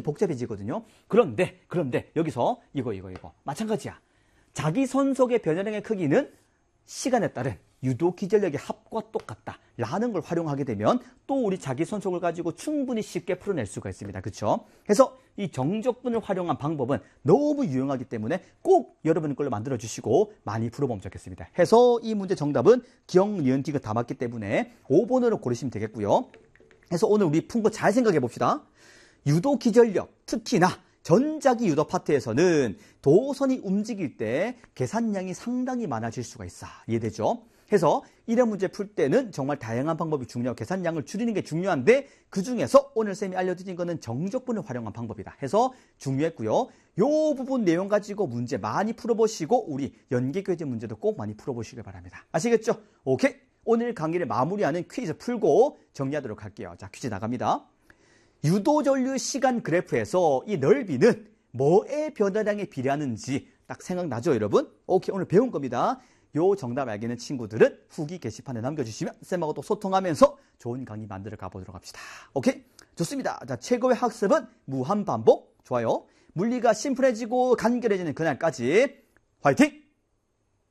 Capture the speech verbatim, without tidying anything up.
복잡해지거든요. 그런데 그런데 여기서 이거 이거 이거 마찬가지야. 자기손속의 변화량의 크기는 시간에 따른 유도 기전력의 합과 똑같다 라는 걸 활용하게 되면 또 우리 자기손속을 가지고 충분히 쉽게 풀어낼 수가 있습니다. 그렇죠? 그래서 이 정적분을 활용한 방법은 너무 유용하기 때문에 꼭 여러분 걸로 만들어 주시고 많이 풀어보면 좋겠습니다. 해서 이 문제 정답은 기억, 니은, 디귿 다 맞기 때문에 오 번으로 고르시면 되겠고요. 그래서 오늘 우리 푼 거 잘 생각해 봅시다. 유도 기전력, 특히나 전자기 유도 파트에서는 도선이 움직일 때 계산량이 상당히 많아질 수가 있어. 이해되죠? 해서 이런 문제 풀 때는 정말 다양한 방법이 중요하고 계산량을 줄이는 게 중요한데 그중에서 오늘 쌤이 알려드린 거는 정적분을 활용한 방법이다 해서 중요했고요. 요 부분 내용 가지고 문제 많이 풀어보시고 우리 연계교재 문제도 꼭 많이 풀어보시길 바랍니다. 아시겠죠? 오케이. 오늘 강의를 마무리하는 퀴즈 풀고 정리하도록 할게요. 자, 퀴즈 나갑니다. 유도전류 시간 그래프에서 이 넓이는 뭐의 변화량에 비례하는지 딱 생각나죠, 여러분? 오케이, 오늘 배운 겁니다. 요 정답 알겠는 친구들은 후기 게시판에 남겨주시면 쌤하고 또 소통하면서 좋은 강의 만들어 가보도록 합시다. 오케이? 좋습니다. 자, 최고의 학습은 무한반복. 좋아요. 물리가 심플해지고 간결해지는 그날까지 화이팅!